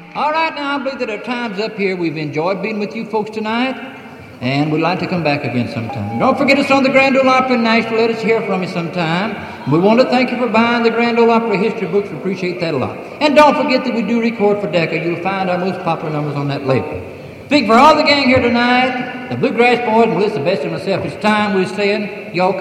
All right, now I believe that our time's up here. We've enjoyed being with you folks tonight, and we'd like to come back again sometime. Don't forget us on the Grand Ole Opry in Nashville. Let us hear from you sometime. We want to thank you for buying the Grand Ole Opry history books. We appreciate that a lot. And don't forget that we do record for Decca. You'll find our most popular numbers on that label. Speak for all the gang here tonight, the Bluegrass Boys, and Melissa Best and myself. It's time we're saying, y'all